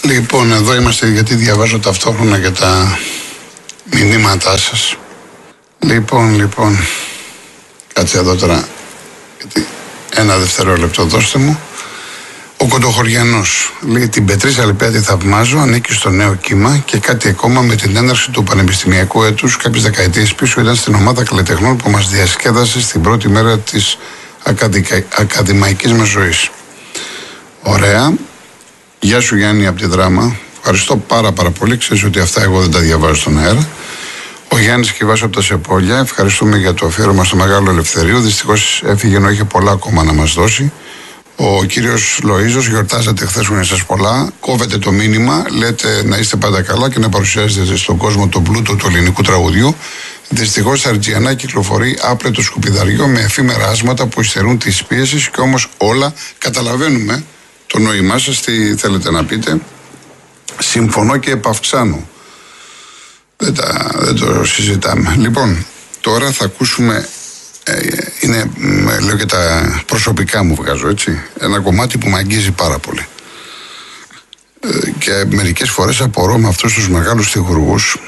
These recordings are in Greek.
Λοιπόν, εδώ είμαστε γιατί διαβάζω ταυτόχρονα και τα μηνύματά σας. Λοιπόν, κάτσε εδώ τώρα, γιατί ένα δευτερόλεπτο δώστε μου. Ο Κοντοχωριανός λέει: την Πετρίζα Λιπέα τη θαυμάζω, ανήκει στο νέο κύμα και κάτι ακόμα με την έναρξη του πανεπιστημιακού έτους κάποιες δεκαετίες πίσω ήταν στην ομάδα καλλιτεχνών που μας διασκέδασε στην πρώτη μέρα της ακαδημαϊκής μας ζωής. Ωραία. Γεια σου Γιάννη από τη Δράμα. Ευχαριστώ πάρα πολύ. Ξέρεις ότι αυτά εγώ δεν τα διαβάζω στον αέρα. Ο Γιάννης Κιβάς από τα Σεπόλια. Ευχαριστούμε για το αφιέρωμα στο Μεγάλο Ελευθερίου. Δυστυχώς έφυγε ενώ είχε πολλά ακόμα να μας δώσει. Ο κύριος Λοΐζος, γιορτάζατε χθες που σας πολλά. Κόβετε το μήνυμα. Λέτε να είστε πάντα καλά και να παρουσιάζετε στον κόσμο τον πλούτο του ελληνικού τραγουδιού. Δυστυχώς στα Αργιανά κυκλοφορεί άπλετο σκουπιδαριό με εφήμερα άσματα που υστερούν τη πίεση και όμως όλα καταλαβαίνουμε το νόημά σας, τι θέλετε να πείτε. Συμφωνώ και επαυξάνω. Δεν το συζητάμε. Λοιπόν, τώρα θα ακούσουμε, λέω και τα προσωπικά μου βγάζω, έτσι, ένα κομμάτι που με αγγίζει πάρα πολύ. Και μερικές φορές απορώ με αυτούς τους μεγάλους στιχουργούς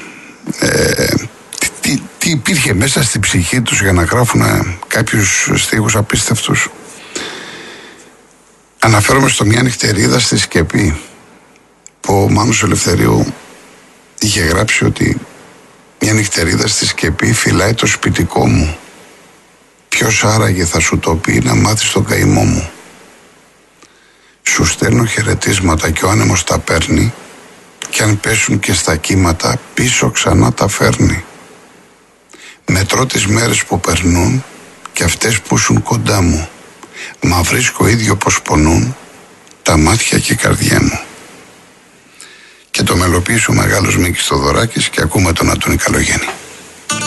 τι υπήρχε μέσα στη ψυχή τους για να γράφουν κάποιους στίχους απίστευτους. Αναφέρομαι στο Μια νυχτερίδα στη Σκεπή, που ο Μάνος Ελευθερίου είχε γράψει ότι μια νυχτερίδα στη Σκεπή φυλάει το σπιτικό μου. Ποιος άραγε θα σου το πει να μάθεις τον καημό μου. Σου στέλνω χαιρετίσματα και ο άνεμος τα παίρνει κι αν πέσουν και στα κύματα πίσω ξανά τα φέρνει. Μετρώ τις μέρες που περνούν και αυτές που ήσουν κοντά μου. Μα βρίσκω ίδιο πως πονούν τα μάτια και η καρδιά μου. Και το μελοποίησε ο μεγάλος Μίκης Θοδωράκης και ακούμε τον Αντώνη Καλογέννη.